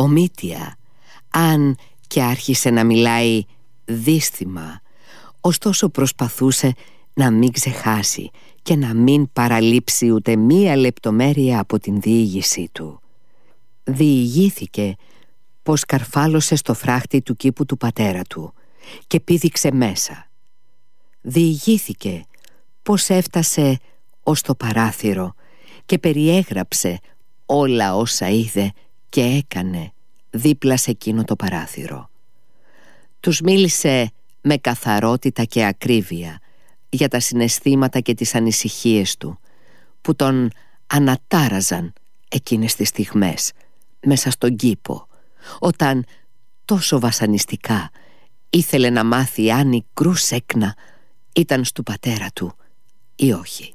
Ομήτια, αν και άρχισε να μιλάει δύστιμα, ωστόσο προσπαθούσε να μην ξεχάσει και να μην παραλείψει ούτε μία λεπτομέρεια από την διήγησή του. Διηγήθηκε πως καρφάλωσε στο φράχτη του κήπου του πατέρα του και πήδηξε μέσα. Διηγήθηκε πως έφτασε ως το παράθυρο και περιέγραψε όλα όσα είδε και έκανε δίπλα σε εκείνο το παράθυρο. Τους μίλησε με καθαρότητα και ακρίβεια για τα συναισθήματα και τις ανησυχίες του που τον ανατάραζαν εκείνες τις στιγμές μέσα στον κήπο, όταν τόσο βασανιστικά ήθελε να μάθει αν η Κρούσεκνα ήταν στου πατέρα του ή όχι.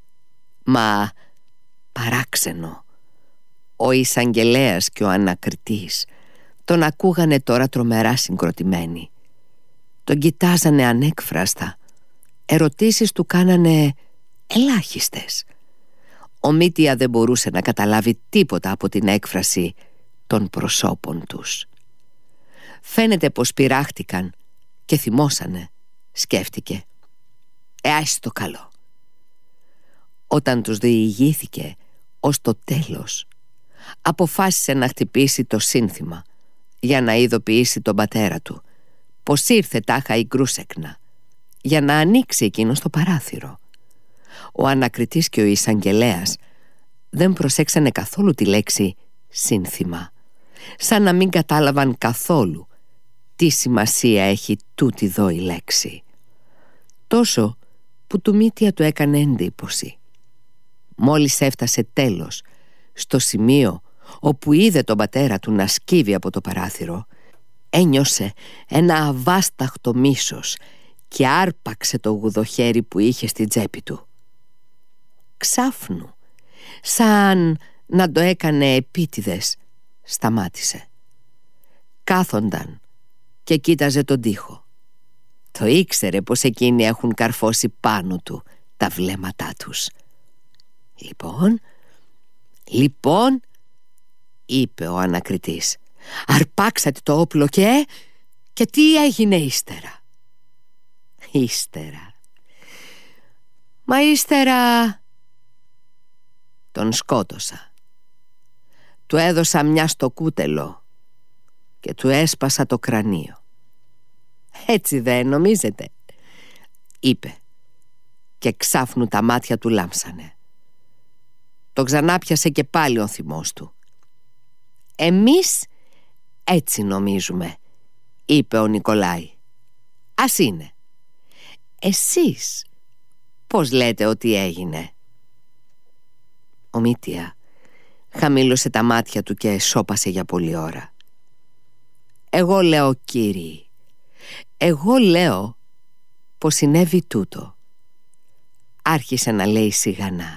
Μα παράξενο, ο εισαγγελέας και ο ανακριτής τον ακούγανε τώρα τρομερά συγκροτημένοι. Τον κοιτάζανε ανέκφραστα. Ερωτήσεις του κάνανε ελάχιστες. Ο Μήτια δεν μπορούσε να καταλάβει τίποτα από την έκφραση των προσώπων τους. Φαίνεται πως πειράχτηκαν και θυμώσανε, σκέφτηκε. Άσε το καλό. Όταν τους διηγήθηκε ως το τέλος, αποφάσισε να χτυπήσει το σύνθημα για να ειδοποιήσει τον πατέρα του πως ήρθε τάχα η Κρούσεκνα, για να ανοίξει εκείνο το παράθυρο. Ο ανακριτής και ο εισαγγελέας δεν προσέξανε καθόλου τη λέξη σύνθημα, σαν να μην κατάλαβαν καθόλου τι σημασία έχει τούτη εδώ η λέξη. Τόσο που του Μήτια του έκανε εντύπωση. Μόλις έφτασε τέλος στο σημείο όπου είδε τον πατέρα του να σκύβει από το παράθυρο, ένιωσε ένα αβάσταχτο μίσος και άρπαξε το γουδοχέρι που είχε στην τσέπη του. Ξάφνου, σαν να το έκανε επίτηδες, σταμάτησε. Κάθονταν και κοίταζε τον τοίχο. Το ήξερε πως εκείνοι έχουν καρφώσει πάνω του τα βλέμματά τους. Λοιπόν, είπε ο ανακριτής, αρπάξατε το όπλο και τι έγινε ύστερα? Μα ύστερα τον σκότωσα. Του έδωσα μια στο κούτελο και του έσπασα το κρανίο. Έτσι δεν νομίζετε? Είπε και ξάφνου τα μάτια του λάμψανε. Το ξανάπιασε και πάλι ο θυμός του. Εμείς έτσι νομίζουμε, είπε ο Νικολάη. Ας είναι. Εσείς πώς λέτε ότι έγινε? Ο Μήτια χαμήλωσε τα μάτια του και σώπασε για πολλή ώρα. Εγώ λέω, κύριοι, εγώ λέω πως συνέβη τούτο. Άρχισε να λέει σιγανά.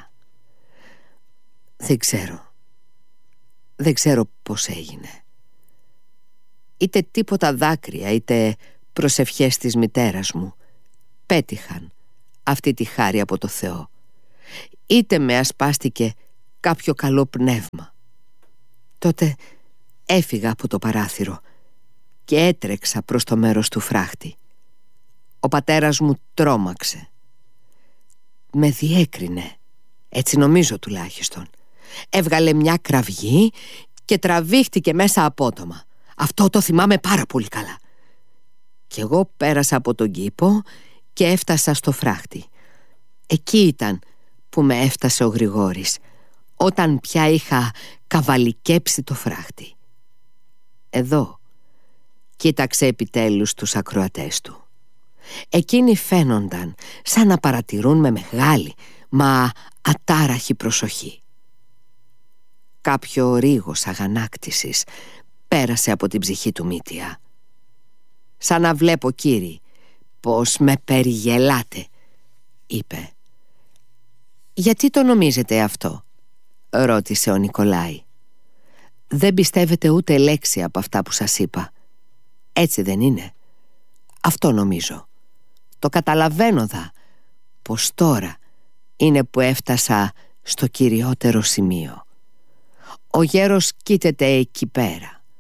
Δεν ξέρω πώς έγινε. Είτε τίποτα δάκρυα, είτε προσευχές της μητέρας μου πέτυχαν αυτή τη χάρη από το Θεό, είτε με ασπάστηκε κάποιο καλό πνεύμα. Τότε έφυγα από το παράθυρο και έτρεξα προς το μέρος του φράχτη. Ο πατέρας μου τρόμαξε. Με διέκρινε, έτσι νομίζω τουλάχιστον. Έβγαλε μια κραυγή και τραβήχτηκε μέσα απότομα. Αυτό το θυμάμαι πάρα πολύ καλά. Κι εγώ πέρασα από τον κήπο και έφτασα στο φράχτη. Εκεί ήταν που με έφτασε ο Γρηγόρης, όταν πια είχα καβαλικέψει το φράχτη. Εδώ κοίταξε επιτέλους τους ακροατές του. Εκείνοι φαίνονταν σαν να παρατηρούν με μεγάλη μα ατάραχη προσοχή. Κάποιο ρίγος αγανάκτησης πέρασε από την ψυχή του Μήτια. «Σαν να βλέπω, κύριοι, πως με περιγελάτε», είπε. «Γιατί το νομίζετε αυτό?» ρώτησε ο Νικολάη. «Δεν πιστεύετε ούτε λέξη από αυτά που σας είπα. Έτσι δεν είναι? Αυτό νομίζω. Το καταλαβαίνω πως τώρα είναι που έφτασα στο κυριότερο σημείο. Ο γέρος κοίταται εκεί πέρα,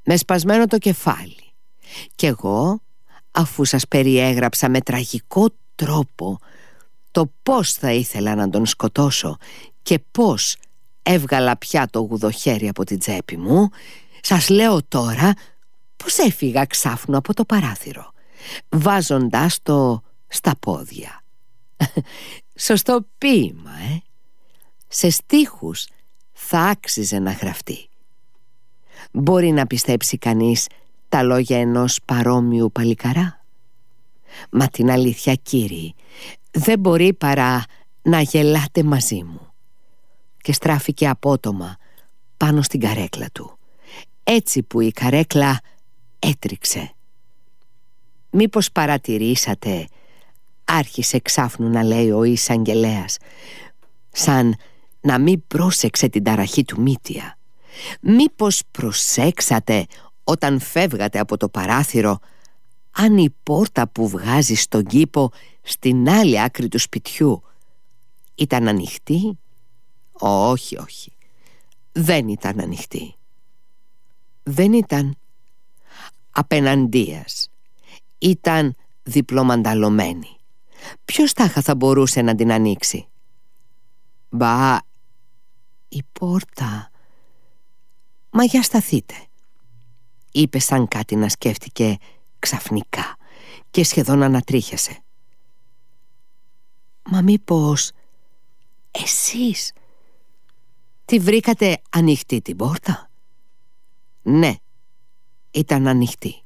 με σπασμένο το κεφάλι. Κι εγώ, αφού σας περιέγραψα με τραγικό τρόπο το πώς θα ήθελα να τον σκοτώσω και πώς έβγαλα πια το γουδοχέρι από την τσέπη μου, σας λέω τώρα πως έφυγα ξάφνου από το παράθυρο, βάζοντάς το στα πόδια. Σωστό ποίημα, Σε στίχους θα άξιζε να γραφτεί. Μπορεί να πιστέψει κανείς τα λόγια ενός παρόμοιου παλικαρά? Μα την αλήθεια, κύριοι, δεν μπορεί παρά να γελάτε μαζί μου. Και στράφηκε απότομα πάνω στην καρέκλα του, έτσι που η καρέκλα έτριξε. «Μήπως παρατηρήσατε», άρχισε ξάφνου να λέει ο εισαγγελέας, σαν να μην πρόσεξε την ταραχή του Μήτια, «μήπως προσέξατε όταν φεύγατε από το παράθυρο αν η πόρτα που βγάζει στον κήπο στην άλλη άκρη του σπιτιού ήταν ανοιχτή?» Όχι, όχι, δεν ήταν ανοιχτή. Δεν ήταν. Απέναντίας. Ήταν διπλομανταλωμένη. Ποιος τάχα θα μπορούσε να την ανοίξει? Μπα, η πόρτα. Μα για σταθείτε, είπε σαν κάτι να σκέφτηκε ξαφνικά και σχεδόν ανατρίχιασε. Μα μήπως εσείς τη βρήκατε ανοιχτή την πόρτα? Ναι, ήταν ανοιχτή.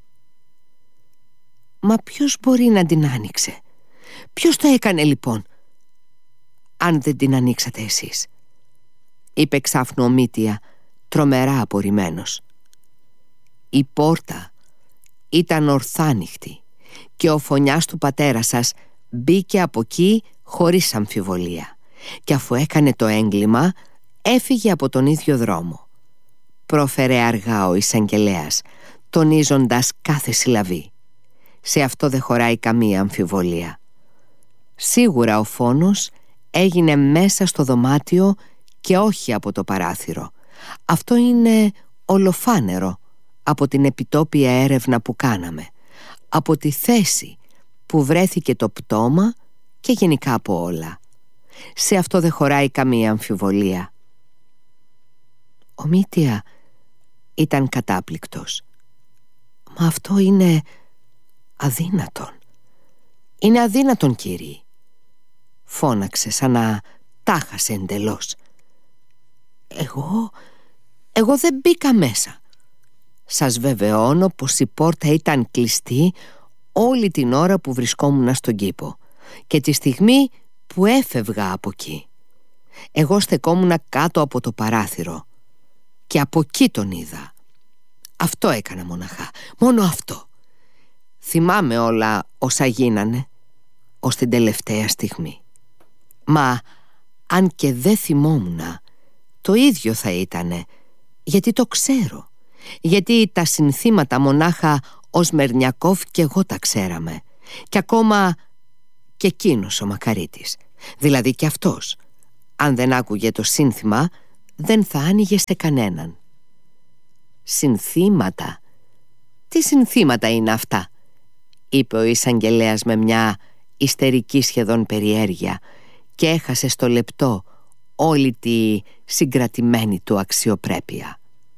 Μα ποιος μπορεί να την άνοιξε? Ποιος το έκανε λοιπόν, αν δεν την ανοίξατε εσείς? Είπε ξάφνου ο Μήτια, τρομερά απορριμμένος. Η πόρτα ήταν ορθάνυχτη και ο φωνιάς του πατέρα σας μπήκε από εκεί χωρίς αμφιβολία, και αφού έκανε το έγκλημα έφυγε από τον ίδιο δρόμο. Πρόφερε αργά ο εισαγγελέας, τονίζοντας κάθε συλλαβή. Σε αυτό δεν χωράει καμία αμφιβολία. Σίγουρα ο φόνος έγινε μέσα στο δωμάτιο και όχι από το παράθυρο. Αυτό είναι ολοφάνερο από την επιτόπια έρευνα που κάναμε, από τη θέση που βρέθηκε το πτώμα και γενικά από όλα. Σε αυτό δεν χωράει καμία αμφιβολία. Ο Μήτια ήταν κατάπληκτος. Μα αυτό είναι αδύνατον. Είναι αδύνατον, κύριοι, φώναξε σαν να τάχασε εντελώς. Εγώ δεν μπήκα μέσα. Σας βεβαιώνω πως η πόρτα ήταν κλειστή όλη την ώρα που βρισκόμουν στον κήπο και τη στιγμή που έφευγα από εκεί. Εγώ στεκόμουν κάτω από το παράθυρο και από εκεί τον είδα. Αυτό έκανα μοναχά, μόνο αυτό. Θυμάμαι όλα όσα γίνανε ως την τελευταία στιγμή. Μα αν και δεν θυμόμουνα, το ίδιο θα ήτανε, γιατί το ξέρω. Γιατί τα συνθήματα μονάχα ο Σμερνιακόφ και εγώ τα ξέραμε, και ακόμα και εκείνος ο Μακαρίτης. Δηλαδή και αυτός, αν δεν άκουγε το σύνθημα, δεν θα άνοιγε σε κανέναν. Συνθήματα? Τι συνθήματα είναι αυτά? Είπε ο εισαγγελέας με μια ιστερική σχεδόν περιέργεια, και έχασε στο λεπτό όλη τη συγκρατημένη του αξιοπρέπεια.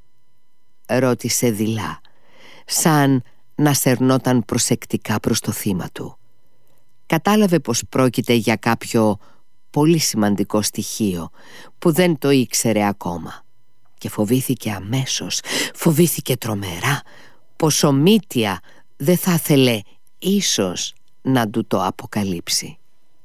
Ρώτησε δειλά, σαν να σερνόταν προσεκτικά προς το θύμα του. Κατάλαβε πως πρόκειται για κάποιο πολύ σημαντικό στοιχείο που δεν το ήξερε ακόμα, και φοβήθηκε αμέσως, φοβήθηκε τρομερά πως ο Μήτια δεν θα ήθελε ίσως να του το αποκαλύψει.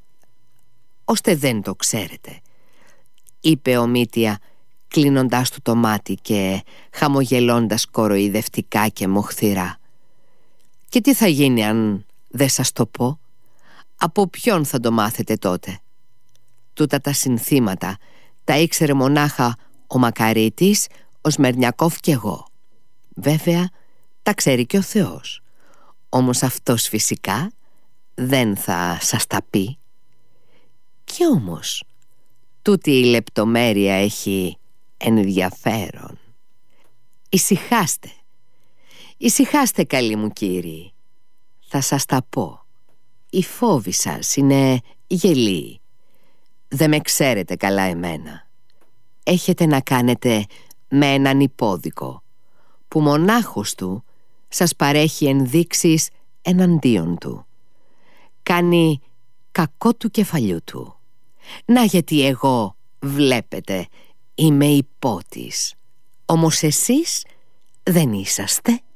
«Ώστε δεν το ξέρετε», είπε ο Μήτια, κλείνοντάς του το μάτι και χαμογελώντας κοροϊδευτικά και μοχθηρά. «Και τι θα γίνει αν δεν σας το πω? Από ποιον θα το μάθετε τότε? Τούτα τα συνθήματα τα ήξερε μονάχα ο Μακαρίτης, ο Σμερνιακόφ και εγώ. Βέβαια τα ξέρει και ο Θεός. Όμως αυτός φυσικά δεν θα σας τα πει. Κι όμως τούτη η λεπτομέρεια έχει ενδιαφέρον. Ησυχάστε, Ησυχάστε καλοί μου κύριοι. Θα σας τα πω. Οι φόβοι σας είναι γελοί. Δεν με ξέρετε καλά εμένα. Έχετε να κάνετε με έναν υπόδικο που μονάχος του σας παρέχει ενδείξεις εναντίον του. Κάνει κακό του κεφαλιού του. Να γιατί εγώ, βλέπετε, είμαι υπότης. Όμως εσείς δεν είσαστε.